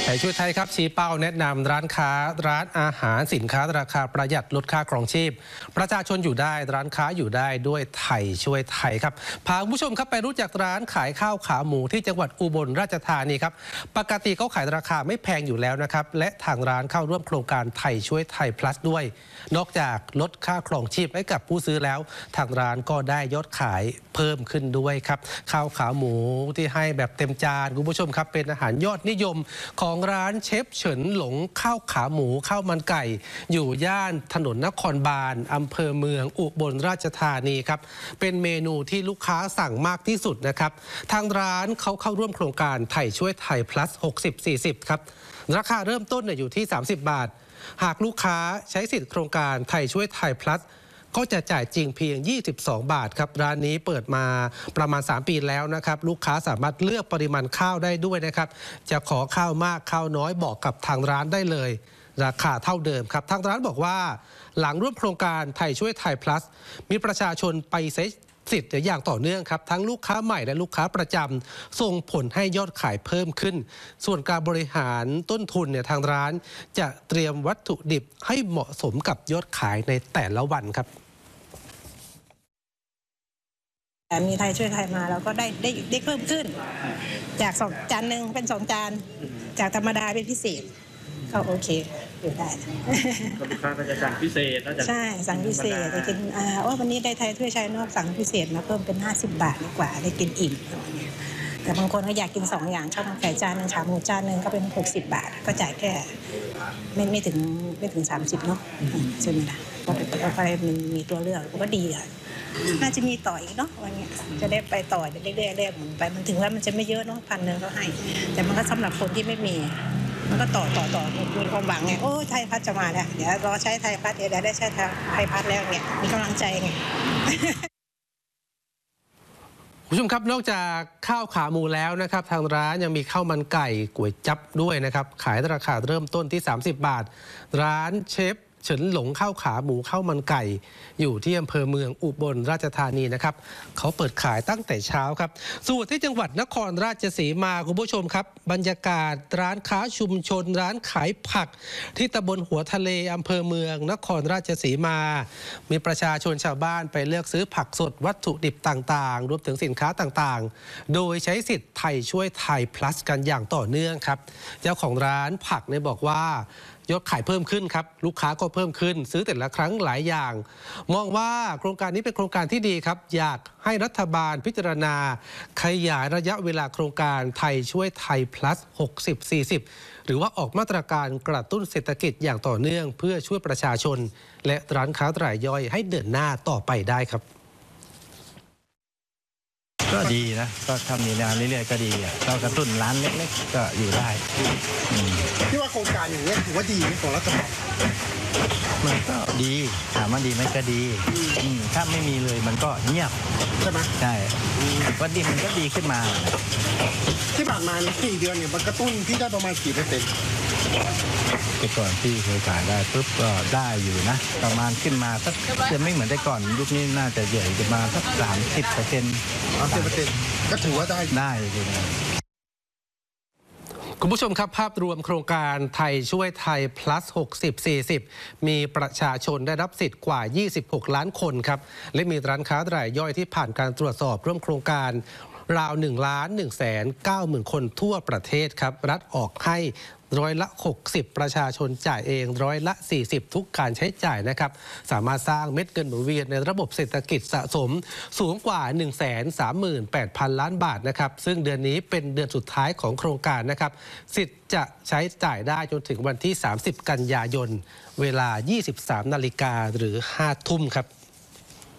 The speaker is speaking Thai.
ยช่วยไทยครับชี้เป้าแนะนำร้านค้าร้านอาหารสินค้าราคาประหยัดลดค่าครองชีพประชาชนอยู่ได้ร้านค้าอยู่ได้ด้วยไทยช่วยไทยครับพาคุณผู้ชมครับไปรู้จักร้านขายข้าวขาหมูที่จังหวัดอุบลราชธานีครับปกติเขาขายราคาไม่แพงอยู่แล้วนะครับและทางร้านเข้าร่วมโครงการไทยช่วยไทย plus ด้วยนอกจากลดค่าครองชีพให้กับผู้ซื้อแล้วทางร้านก็ได้ยอดขายเพิ่มขึ้นด้วยครับข้าวขาหมูที่ให้แบบเต็มจานคุณผู้ชมครับเป็นอาหารยอดนิยมของร้านเชฟเฉินหลงข้าวขาหมูข้าวมันไก่อยู่ย่านถนนนครบาลอำเภอเมืองอุบลราชธานีครับเป็นเมนูที่ลูกค้าสั่งมากที่สุดนะครับทางร้านเขาเข้าร่วมโครงการไทยช่วยไทย plus 60-40 ครับราคาเริ่มต้นอยู่ที่30 บาทหากลูกค้าใช้สิทธิ์โครงการไทยช่วยไทย plusก็จะจ่ายจริงเพียง22 บาทครับร้านนี้เปิดมาประมาณ3 ปีแล้วนะครับลูกค้าสามารถเลือกปริมาณข้าวได้ด้วยนะครับจะขอข้าวมากข้าวน้อยบอกกับทางร้านได้เลยราคาเท่าเดิมครับทางร้านบอกว่าหลังร่วมโครงการไทยช่วยไทย plus มีประชาชนไปใช้สิทธิ์อย่างต่อเนื่องครับทั้งลูกค้าใหม่และลูกค้าประจำส่งผลให้ยอดขายเพิ่มขึ้นส่วนการบริหารต้นทุนทางร้านจะเตรียมวัตถุดิบให้เหมาะสมกับยอดขายในแต่ละวันครับแต่มีไทยช่วยไทยมาแล้วก็ได้เพิ่มขึ้นจาก2 จานหนึ่งเป็น2 จานจากธรรมดาเป็นพิเศษก็โอเคอยู่ได้ลูกค้าก็จะสั่งพิเศษใช่สั่งพิเศษได้กินวันนี้ได้ไทยช่วยไทยนอกสั่งพิเศษมาเพิ่มเป็น50 บาทดีกว่าได้กินอิ่มแต่บางคนก็อยากกิน2 อย่างข้าวมันไก่จานนึงขาหมูจานนึงก็เป็น60 บาทก็จ่ายแค่ไม่ถึง30เนาะใช่ไหมล่ะก็ไปมีตัวเลือกก็ดีค่ะน่าจะมีต่ออีกเนาะวันนี้จะได้ไปต่อเรื่อยๆหมุนไปมันถึงว่ามันจะไม่เยอะเนาะ1,000ก็ให้แต่มันก็สำหรับคนที่ไม่มีมันก็ต่อมีความหวังไงโอ้ไทยพัฒน์จะมาแล้วเดี๋ยวรอใช้ไทยพัฒน์เดี๋ยวได้ใช้ไทยพัฒน์แล้วเนี่ยมีกำลังใจไงคุณผู้ชมครับนอกจากข้าวขาหมูแล้วนะครับทางร้านยังมีข้าวมันไก่ก๋วยจั๊บด้วยนะครับขายราคาเริ่มต้นที่30 บาทร้านเชฟเฉินหลงข้าวขาหมูข้าวมันไก่อยู่ที่อำเภอเมืองอุบลราชธานีนะครับเขาเปิดขายตั้งแต่เช้าครับส่วนที่จังหวัดนครราชสีมาคุณผู้ชมครับบรรยากาศร้านค้าชุมชนร้านขายผักที่ตำบลหัวทะเลอำเภอเมืองนครราชสีมามีประชาชนชาวบ้านไปเลือกซื้อผักสดวัตถุดิบต่างๆรวมถึงสินค้าต่างๆโดยใช้สิทธิ์ไทยช่วยไทย plus กันอย่างต่อเนื่องครับเจ้าของร้านผักเนี่ยบอกว่ายอดขายเพิ่มขึ้นครับลูกค้าก็เพิ่มขึ้นซื้อแต่ละครั้งหลายอย่างมองว่าโครงการนี้เป็นโครงการที่ดีครับอยากให้รัฐบาลพิจารณาขยายระยะเวลาโครงการไทยช่วยไทย plus 60-40 หรือว่าออกมาตรการกระตุ้นเศรษฐกิจอย่างต่อเนื่องเพื่อช่วยประชาชนและร้านค้ารายย่อยให้เดินหน้าต่อไปได้ครับก็ดีนะก็ทำงานเรื่อยๆก็ดีก็กระตุ้นร้านเล็กๆก็อยู่ได้ที่ว่าโครงการอย่างนี้ถือว่าดีของรัฐบาลมันก็ดีถามว่าดีไหมก็ดีถ้าไม่มีเลยมันก็เงียบใช่ไหมใช่ก็ดีมันก็ดีขึ้นมาที่ผ่านมา4 เดือนเนี่ยมันกระตุ้นพี่ได้ประมาณกี่เปอร์เซ็นต์แต่ก่อนที่เคยขายได้ปุ๊บก็ได้อยู่นะประมาณขึ้นมาสักจะไม่เหมือนแต่ก่อนยุคนี้น่าจะใหญ่ประมาณสัก 30%ก็ถือว่าได้อยู่นะคุณผู้ชมครับภาพรวมโครงการไทยช่วยไทย plus 60-40 มีประชาชนได้รับสิทธิ์กว่า26 ล้านคนครับและมีร้านค้ารายย่อยที่ผ่านการตรวจสอบร่วมโครงการราว1,190,000 คนทั่วประเทศครับรัฐออกให้60%ประชาชนจ่ายเอง40%ทุกการใช้จ่ายนะครับสามารถสร้างเม็ดเงินหมุนเวียนในระบบเศรษฐกิจสะสมสูงกว่า 138,000 ล้านบาทนะครับซึ่งเดือนนี้เป็นเดือนสุดท้ายของโครงการนะครับสิทธิ์จะใช้จ่ายได้จนถึงวันที่30 กันยายนเวลา 23 นาฬิกาหรือ 5 ทุ่มครับ